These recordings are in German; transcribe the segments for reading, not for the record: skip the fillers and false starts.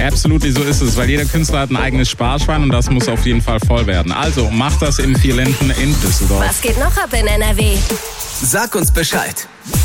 Absolutely, so ist es, weil jeder Künstler hat ein eigenes Sparschwein und das muss auf jeden Fall voll werden. Also macht das im Vierlinden in Düsseldorf. Was geht noch ab in NRW? Sag uns Bescheid.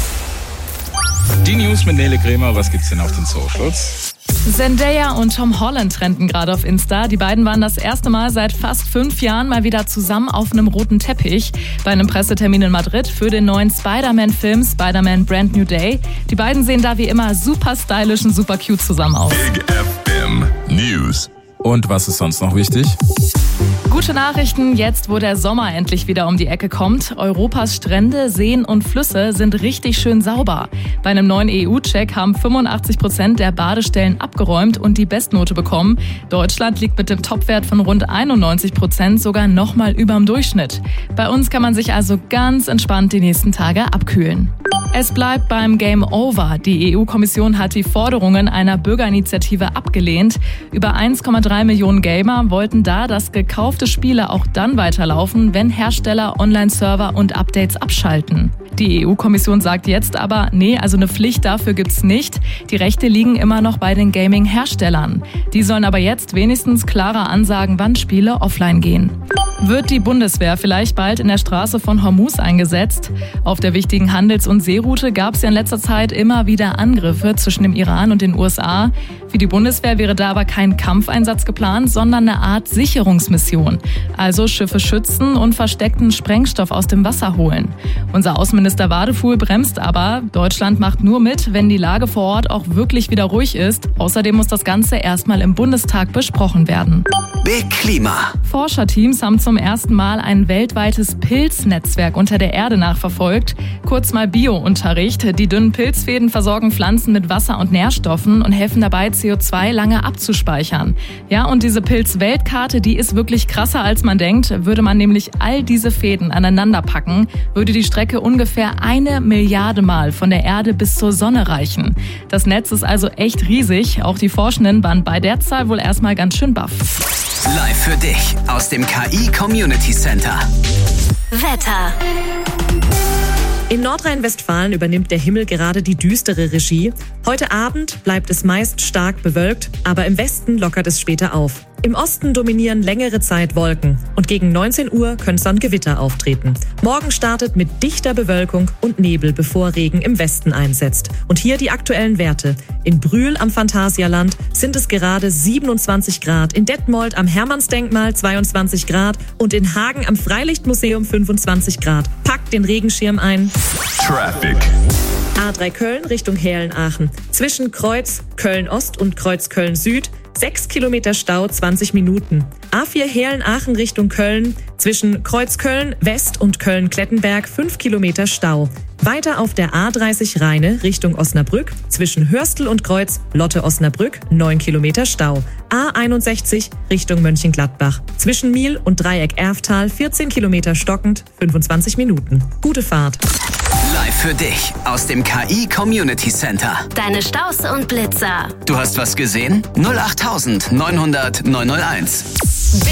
Die News mit Nele Kremer, was gibt's denn auf den Socials? Zendaya und Tom Holland trenden gerade auf Insta. Die beiden waren das erste Mal seit fast 5 Jahren mal wieder zusammen auf einem roten Teppich bei einem Pressetermin in Madrid für den neuen Spider-Man-Film Spider-Man Brand New Day. Die beiden sehen da wie immer super stylisch und super cute zusammen aus. Big FM News. Und was ist sonst noch wichtig? Gute Nachrichten, jetzt wo der Sommer endlich wieder um die Ecke kommt. Europas Strände, Seen und Flüsse sind richtig schön sauber. Bei einem neuen EU-Check haben 85% der Badestellen abgeräumt und die Bestnote bekommen. Deutschland liegt mit dem Topwert von rund 91% sogar nochmal überm Durchschnitt. Bei uns kann man sich also ganz entspannt die nächsten Tage abkühlen. Es bleibt beim Game Over. Die EU-Kommission hat die Forderungen einer Bürgerinitiative abgelehnt. Über 1,3 Millionen Gamer wollten da, dass gekaufte Spiele auch dann weiterlaufen, wenn Hersteller Online-Server und Updates abschalten. Die EU-Kommission sagt jetzt aber, nee, also eine Pflicht dafür gibt's nicht. Die Rechte liegen immer noch bei den Gaming-Herstellern. Die sollen aber jetzt wenigstens klarer ansagen, wann Spiele offline gehen. Wird die Bundeswehr vielleicht bald in der Straße von Hormuz eingesetzt? Auf der wichtigen Handels- und Seeroute gab es ja in letzter Zeit immer wieder Angriffe zwischen dem Iran und den USA. Für die Bundeswehr wäre da aber kein Kampfeinsatz geplant, sondern eine Art Sicherungsmission. Also Schiffe schützen und versteckten Sprengstoff aus dem Wasser holen. Unser Außenminister Wadefuhl bremst aber. Deutschland macht nur mit, wenn die Lage vor Ort auch wirklich wieder ruhig ist. Außerdem muss das Ganze erstmal im Bundestag besprochen werden. Big Klima. Forscherteams haben zum ersten Mal ein weltweites Pilznetzwerk unter der Erde nachverfolgt. Kurz mal Bio-Unterricht. Die dünnen Pilzfäden versorgen Pflanzen mit Wasser und Nährstoffen und helfen dabei, CO2 lange abzuspeichern. Ja, und diese Pilzweltkarte, die ist wirklich krasser, als man denkt. Würde man nämlich all diese Fäden aneinander packen, würde die Strecke ungefähr 1 Milliarde Mal von der Erde bis zur Sonne reichen. Das Netz ist also echt riesig. Auch die Forschenden waren bei der Zahl wohl erstmal ganz schön baff. Live für dich aus dem KI Community Center. Wetter. In Nordrhein-Westfalen übernimmt der Himmel gerade die düstere Regie. Heute Abend bleibt es meist stark bewölkt, aber im Westen lockert es später auf. Im Osten dominieren längere Zeit Wolken und gegen 19 Uhr können dann Gewitter auftreten. Morgen startet mit dichter Bewölkung und Nebel, bevor Regen im Westen einsetzt. Und hier die aktuellen Werte. In Brühl am Phantasialand sind es gerade 27 Grad, in Detmold am Hermannsdenkmal 22 Grad und in Hagen am Freilichtmuseum 25 Grad. Packt den Regenschirm ein. Traffic. A3 Köln Richtung Heerlen-Aachen. Zwischen Kreuz Köln-Ost und Kreuz Köln-Süd 6 Kilometer Stau, 20 Minuten. A4 Heerlen-Aachen Richtung Köln. Zwischen Kreuz Köln-West und Köln-Klettenberg 5 Kilometer Stau. Weiter auf der A30 Rheine Richtung Osnabrück. Zwischen Hörstel und Kreuz Lotte-Osnabrück 9 Kilometer Stau. A61 Richtung Mönchengladbach. Zwischen Miel und Dreieck Erftal 14 Kilometer stockend, 25 Minuten. Gute Fahrt. Live für dich aus dem KI Community Center. Deine Staus und Blitzer. Du hast was gesehen? 08900 901.